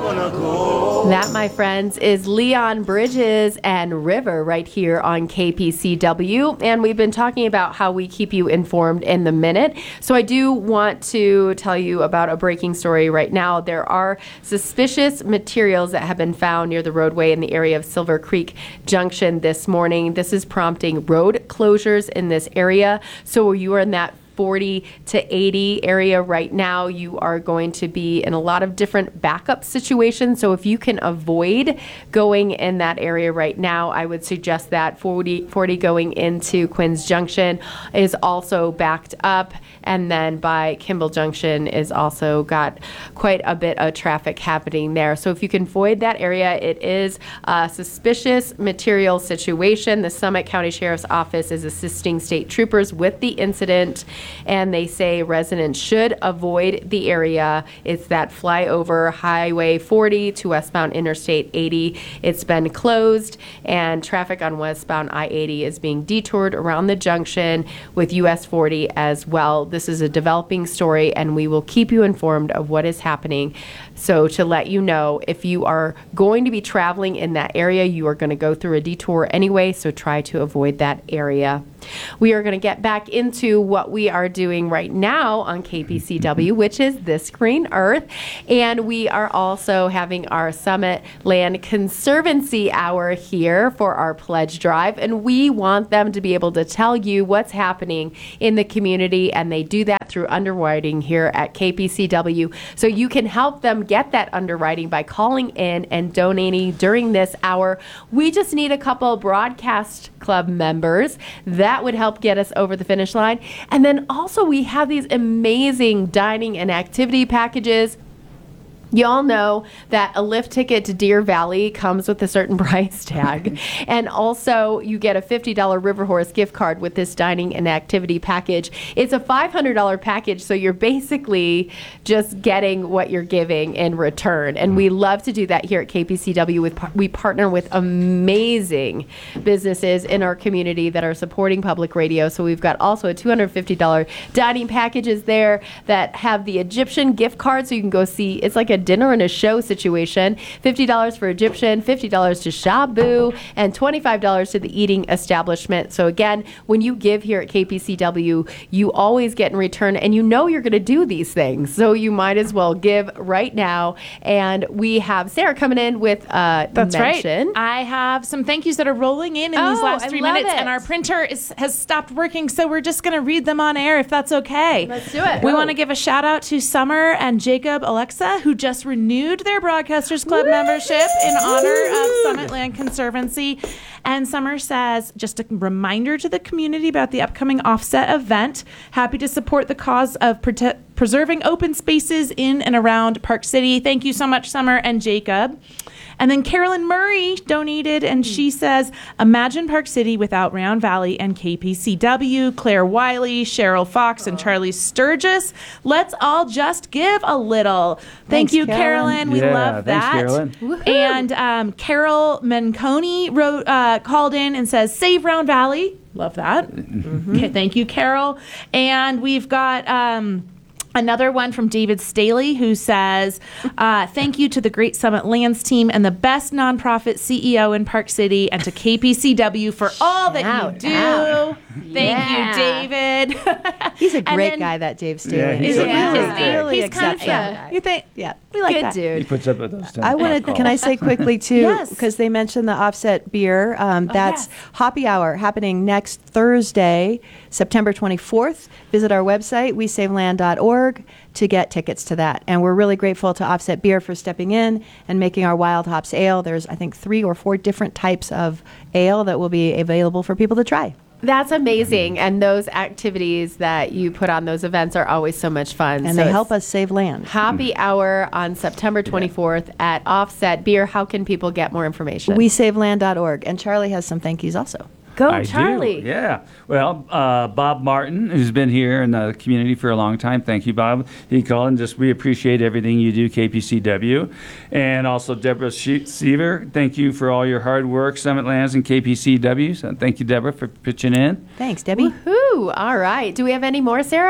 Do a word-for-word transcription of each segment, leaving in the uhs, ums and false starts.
That, my friends, is Leon Bridges and River right here on K P C W. And we've been talking about how we keep you informed in the minute. So I do want to tell you about a breaking story right now. There are suspicious materials that have been found near the roadway in the area of Silver Creek Junction this morning. This is prompting road closures in this area. So you are in that forty to eighty area right now, you are going to be in a lot of different backup situations. So if you can avoid going in that area right now, I would suggest that forty, forty going into Quinn's Junction is also backed up. And then by Kimball Junction is also got quite a bit of traffic happening there. So if you can avoid that area, it is a suspicious material situation. The Summit County Sheriff's Office is assisting state troopers with the incident, and they say residents should avoid the area. It's that flyover Highway forty to westbound Interstate eighty. It's been closed, and traffic on westbound I eighty is being detoured around the junction with U S forty as well. This is a developing story, and we will keep you informed of what is happening. So to let you know, if you are going to be traveling in that area, you are going to go through a detour anyway, so try to avoid that area. We are going to get back into what we are doing right now on K P C W, which is This Green Earth. And we are also having our Summit Land Conservancy Hour here for our pledge drive. And we want them to be able to tell you what's happening in the community. And they do that through underwriting here at K P C W. So you can help them get that underwriting by calling in and donating during this hour. We just need a couple broadcast club members. That would help get us over the finish line. And then also we have these amazing dining and activity packages. You all know that a lift ticket to Deer Valley comes with a certain price tag. And also you get a fifty dollars River Horse gift card with this dining and activity package. It's a five hundred dollars package, so you're basically just getting what you're giving in return. And we love to do that here at K P C W. With we partner with amazing businesses in our community that are supporting public radio. So we've got also a two hundred fifty dollars dining packages there that have the Egyptian gift card, so you can go see. It's like a dinner and a show situation. fifty dollars for Egyptian, fifty dollars to Shabu, and twenty-five dollars to the eating establishment. So again, when you give here at K P C W, you always get in return, and you know you're going to do these things. So you might as well give right now. And we have Sarah coming in with uh That's mention. right. I have some thank yous that are rolling in in Oh, these last I three love minutes, it. and our printer is, has stopped working, so we're just going to read them on air if that's okay. Let's do it. We Go. want to give a shout out to Summer and Jacob Alexa, who just renewed their Broadcasters Club Woo! membership in honor of Summit Land Conservancy. And Summer says, just a reminder to the community about the upcoming Offset event. Happy to support the cause of prote- preserving open spaces in and around Park City. Thank you so much, Summer and Jacob. And then Carolyn Murray donated, and she says, imagine Park City without Round Valley and K P C W, Claire Wiley, Cheryl Fox, and Charlie Sturgis. Let's all just give a little. Thank Thanks, you, Carolyn. Carolyn. We Yeah, love thanks, that. Carolyn. Woohoo. And um, Carol Manconi wrote, uh, called in and says, save Round Valley. Love that. Mm-hmm. Okay, thank you, Carol. And we've got... Um, Another one from David Staley, who says, uh, thank you to the Great Summit Lands team and the best nonprofit C E O in Park City, and to K P C W for all that Shout you do. out. Thank Yeah. you, David. He's a And great then- guy, that Dave Staley. Yeah, he's a really, really really, good- really he's kind of exceptional. a- You think? Yeah. We like Good that. He dude. puts up with those. I wanted. Can I say quickly too? Yes. Because they mentioned the Offset beer. Um, that's yes. Hoppy Hour happening next Thursday, September twenty-fourth. Visit our website, we save land dot org, to get tickets to that. And we're really grateful to Offset Beer for stepping in and making our Wild Hops Ale. There's, I think, three or four different types of ale that will be available for people to try. That's amazing. And those activities that you put on those events are always so much fun. And So they help it's us save land. Happy Hour on September twenty-fourth at Offset Beer. How can people get more information? we save land dot org. And Charlie has some thank yous also. Go, I Charlie. do. Yeah. Well, uh, Bob Martin, who's been here in the community for a long time. Thank you, Bob. He called and just, we appreciate everything you do, K P C W. And also Deborah She- Seaver. Thank you for all your hard work, Summit Lands and K P C W. So thank you, Deborah, for pitching in. Thanks, Debbie. Woohoo. All right. Do we have any more, Sarah?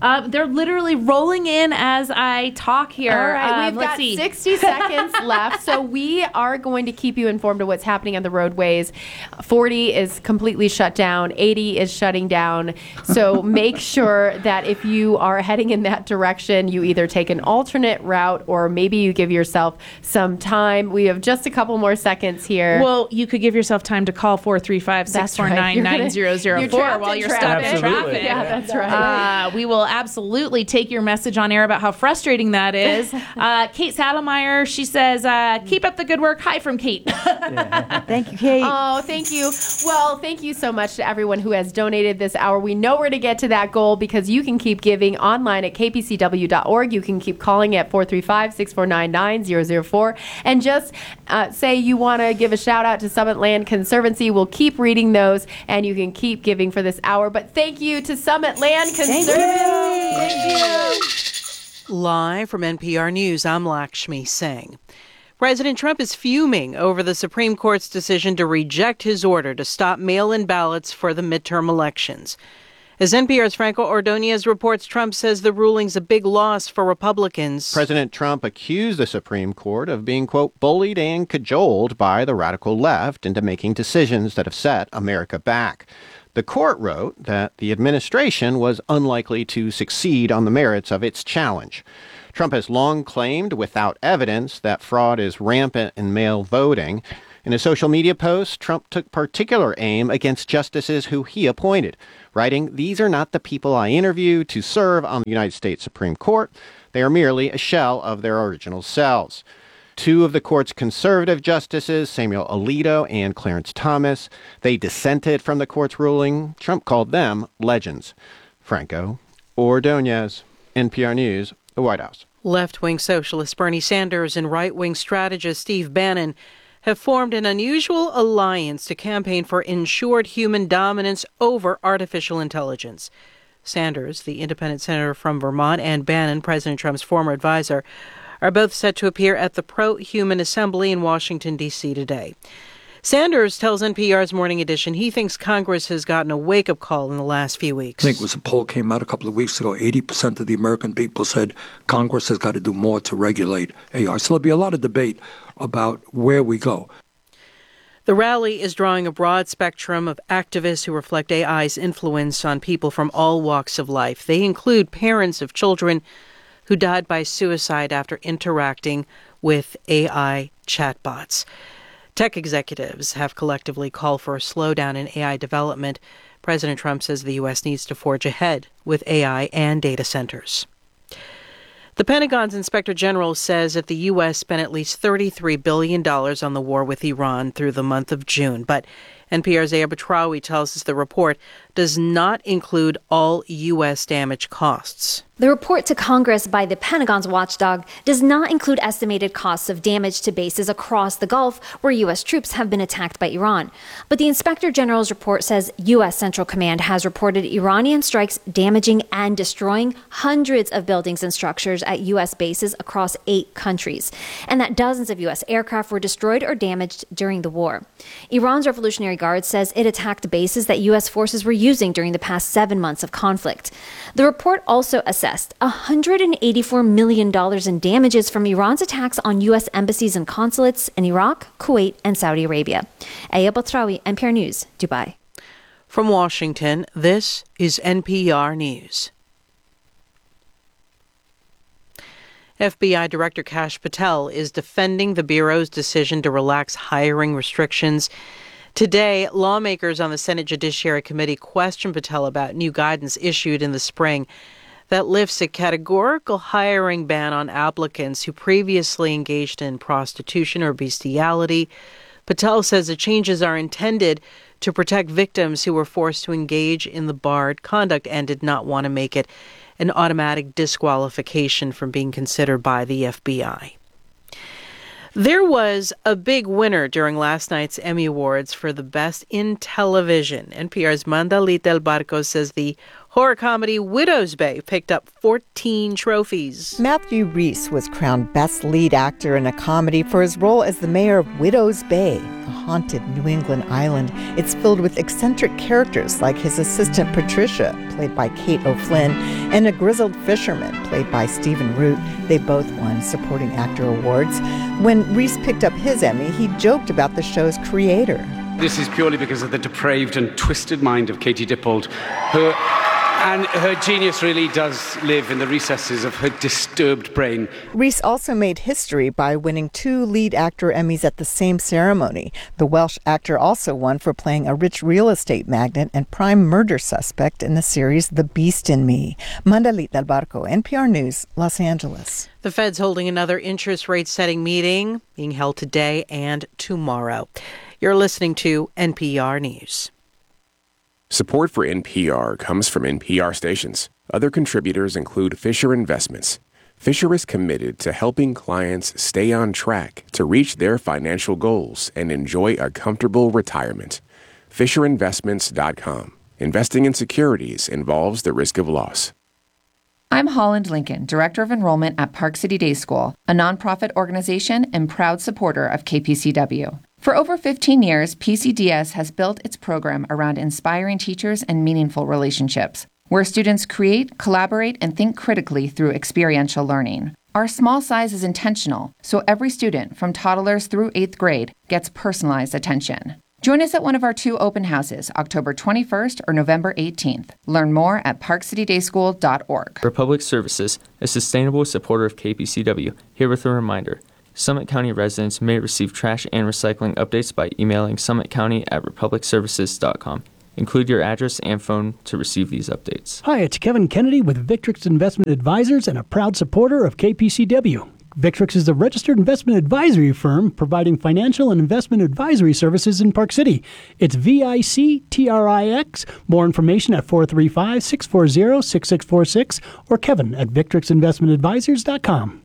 Uh, they're literally rolling in as I talk here. All right, Um, we've let's got see. sixty seconds left, so we are going to keep you informed of what's happening on the roadways. forty is completely shut down. eighty is shutting down. So make sure that if you are heading in that direction, you either take an alternate route or maybe you give yourself some time. We have just a couple more seconds here. Well, you could give yourself time to call four three five, six four nine, nine zero zero four trapped while in you're traffic. stuck in Absolutely. traffic. Yeah, that's right. Uh, we will absolutely take your message on air about how frustrating that is. Uh, Kate Saddlemeyer, she says, uh, keep up the good work. Hi from Kate. Thank you, Kate. Oh, thank you. Well, thank you so much to everyone who has donated this hour. We know where to get to that goal because you can keep giving online at k p c w dot org. You can keep calling at four three five, six four nine, nine zero zero four and just uh, say you want to give a shout out to Summit Land Conservancy. We'll keep reading those and you can keep giving for this hour. But thank you to Summit Land Conservancy. Thank you. Live from N P R News, I'm Lakshmi Singh. President Trump is fuming over the Supreme Court's decision to reject his order to stop mail-in ballots for the midterm elections. As N P R's Franco Ordonez reports, Trump says the ruling's a big loss for Republicans. President Trump accused the Supreme Court of being, quote, bullied and cajoled by the radical left into making decisions that have set America back. The court wrote that the administration was unlikely to succeed on the merits of its challenge. Trump has long claimed, without evidence, that fraud is rampant in mail voting. In a social media post, Trump took particular aim against justices who he appointed, writing, "These are not the people I interviewed to serve on the United States Supreme Court. They are merely a shell of their original selves." Two of the court's conservative justices, Samuel Alito and Clarence Thomas, they dissented from the court's ruling. Trump called them legends. Franco Ordonez, N P R News, the White House. Left-wing socialist Bernie Sanders and right-wing strategist Steve Bannon have formed an unusual alliance to campaign for ensured human dominance over artificial intelligence. Sanders, the independent senator from Vermont, and Bannon, President Trump's former advisor, are both set to appear at the Pro-Human Assembly in Washington, D C today. Sanders tells N P R's Morning Edition he thinks Congress has gotten a wake-up call in the last few weeks. I think it was a poll came out a couple of weeks ago. eighty percent of the American people said Congress has got to do more to regulate A I. So there'll be a lot of debate about where we go. The rally is drawing a broad spectrum of activists who reflect A I's influence on people from all walks of life. They include parents of children who died by suicide after interacting with A I chatbots. Tech executives have collectively called for a slowdown in A I development. President Trump says the U S needs to forge ahead with A I and data centers. The Pentagon's Inspector General says that the U S spent at least thirty-three billion dollars on the war with Iran through the month of June. But N P R's Aya Batrawi tells us the report does not include all U S damage costs. The report to Congress by the Pentagon's watchdog does not include estimated costs of damage to bases across the Gulf where U S troops have been attacked by Iran. But the Inspector General's report says U S Central Command has reported Iranian strikes damaging and destroying hundreds of buildings and structures at U S bases across eight countries, and that dozens of U S aircraft were destroyed or damaged during the war. Iran's Revolutionary Guard says it attacked bases that U S forces were using during the past seven months of conflict. The report also assessed one hundred eighty-four million dollars in damages from Iran's attacks on U S embassies and consulates in Iraq, Kuwait, and Saudi Arabia. Aya Batrawi, N P R News, Dubai. From Washington, this is N P R News. F B I Director Kash Patel is defending the Bureau's decision to relax hiring restrictions. Today, lawmakers on the Senate Judiciary Committee questioned Patel about new guidance issued in the spring that lifts a categorical hiring ban on applicants who previously engaged in prostitution or bestiality. Patel says the changes are intended to protect victims who were forced to engage in the barred conduct and did not want to make it an automatic disqualification from being considered by the F B I. There was a big winner during last night's Emmy Awards for the Best in Television. N P R's Mandalita El Barco says the Horror comedy Widow's Bay picked up fourteen trophies. Matthew Rhys was crowned Best Lead Actor in a Comedy for his role as the mayor of Widow's Bay, a haunted New England island. It's filled with eccentric characters like his assistant Patricia, played by Kate O'Flynn, and a grizzled fisherman, played by Stephen Root. They both won Supporting Actor awards. When Rhys picked up his Emmy, he joked about the show's creator. This is purely because of the depraved and twisted mind of Katie Dippold, who... And her genius really does live in the recesses of her disturbed brain. Rhys also made history by winning two lead actor Emmys at the same ceremony. The Welsh actor also won for playing a rich real estate magnate and prime murder suspect in the series The Beast in Me. Mandalit Del Barco, N P R News, Los Angeles. The Fed's holding another interest rate setting meeting, being held today and tomorrow. You're listening to N P R News. Support for N P R comes from N P R stations. Other contributors include Fisher Investments. Fisher is committed to helping clients stay on track to reach their financial goals and enjoy a comfortable retirement. Fisher Investments dot com. Investing in securities involves the risk of loss. I'm Holland Lincoln, Director of Enrollment at Park City Day School, a nonprofit organization and proud supporter of K P C W. For over fifteen years, P C D S has built its program around inspiring teachers and meaningful relationships, where students create, collaborate, and think critically through experiential learning. Our small size is intentional, so every student, from toddlers through eighth grade, gets personalized attention. Join us at one of our two open houses, October twenty-first or November eighteenth. Learn more at park city day school dot org. Republic Services, a sustainable supporter of K P C W, here with a reminder. Summit County residents may receive trash and recycling updates by emailing summit county at republic services dot com. Include your address and phone to receive these updates. Hi, it's Kevin Kennedy with Victrix Investment Advisors and a proud supporter of K P C W. Victrix is a registered investment advisory firm providing financial and investment advisory services in Park City. It's V I C T R I X. More information at four three five, six four zero, six six four six or Kevin at victrix investment advisors dot com.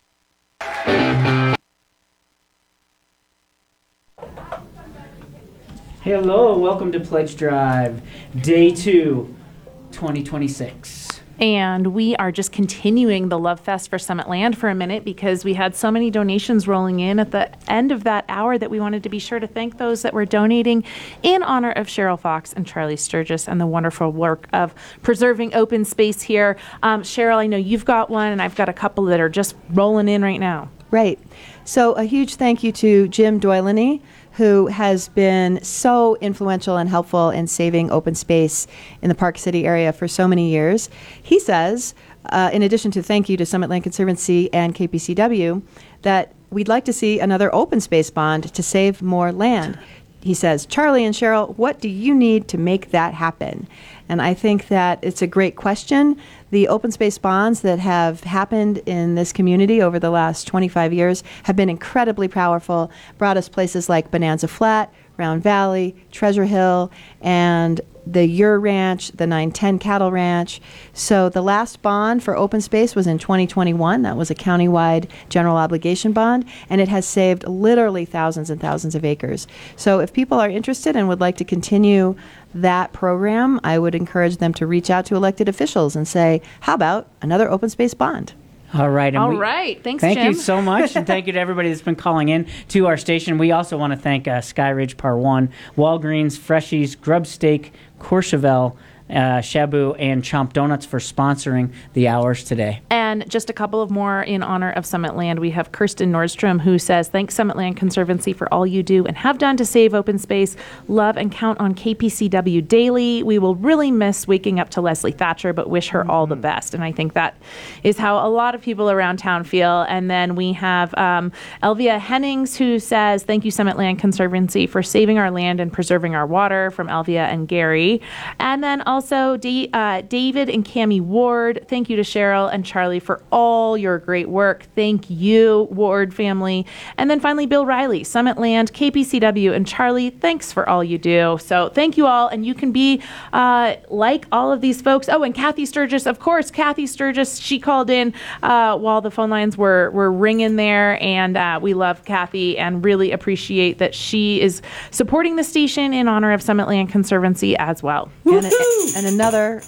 Hello, welcome to Pledge Drive, Day two, twenty twenty-six. And we are just continuing the Love Fest for Summit Land for a minute because we had so many donations rolling in at the end of that hour that we wanted to be sure to thank those that were donating in honor of Cheryl Fox and Charlie Sturgis and the wonderful work of preserving open space here. Um, Cheryl, I know you've got one, and I've got a couple that are just rolling in right now. Right. So a huge thank you to Jim Doylany, who has been so influential and helpful in saving open space in the Park City area for so many years. He says, uh, in addition to thank you to Summit Land Conservancy and K P C W, that we'd like to see another open space bond to save more land. He says, Charlie and Cheryl, what do you need to make that happen? And I think that it's a great question. The open space bonds that have happened in this community over the last twenty-five years have been incredibly powerful, brought us places like Bonanza Flat, Round Valley, Treasure Hill, and the Ure Ranch, the nine ten Cattle Ranch. So the last bond for open space was in twenty twenty-one. That was a countywide general obligation bond, and it has saved literally thousands and thousands of acres. So if people are interested and would like to continue that program, I would encourage them to reach out to elected officials and say, how about another open space bond? All right. All we, right. Thanks, thank Jim. you so much. And thank you to everybody that's been calling in to our station. We also want to thank uh, Sky Ridge Par one, Walgreens, Freshies, Grub Steak, Courchevel, uh, Shabu, and Chomp Donuts for sponsoring the hours today. And just a couple of more in honor of Summit Land. We have Kirsten Nordstrom, who says, thanks Summit Land Conservancy for all you do and have done to save open space. Love and count on K P C W daily. We will really miss waking up to Leslie Thatcher, but wish her all the best. And I think that is how a lot of people around town feel. And then we have um, Elvia Hennings, who says, thank you Summit Land Conservancy for saving our land and preserving our water, from Elvia and Gary. And then also D- uh, David and Cammie Ward, thank you to Cheryl and Charlie for all your great work. Thank you, Ward family. And then finally, Bill Riley, Summit Land, K P C W, and Charlie, thanks for all you do. So thank you all, and you can be uh, like all of these folks. Oh, and Kathy Sturgis, of course, Kathy Sturgis, she called in uh, while the phone lines were, were ringing there, and uh, we love Kathy and really appreciate that she is supporting the station in honor of Summit Land Conservancy as well. And, a, and another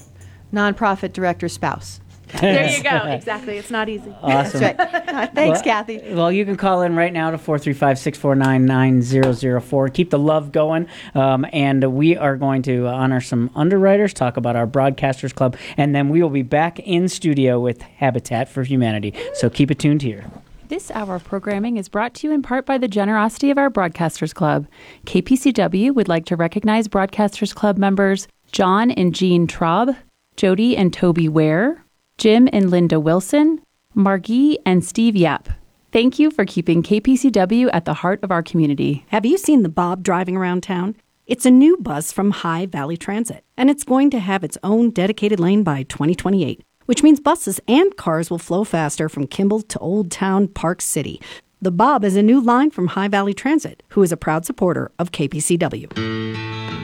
nonprofit director spouse. There you go. Exactly. It's not easy. Awesome. That's right. Uh, thanks, well, Kathy. Well, you can call in right now to four three five, six four nine, nine zero zero four. Keep the love going. Um, and we are going to honor some underwriters, talk about our Broadcasters Club, and then we will be back in studio with Habitat for Humanity. So keep it tuned here. This hour of programming is brought to you in part by the generosity of our Broadcasters Club. K P C W would like to recognize Broadcasters Club members John and Jean Traub, Jody and Toby Ware, Jim and Linda Wilson, Margie and Steve Yap. Thank you for keeping K P C W at the heart of our community. Have you seen the Bob driving around town? It's a new bus from High Valley Transit, and it's going to have its own dedicated lane by twenty twenty-eight, which means buses and cars will flow faster from Kimball to Old Town Park City. The Bob is a new line from High Valley Transit, who is a proud supporter of K P C W.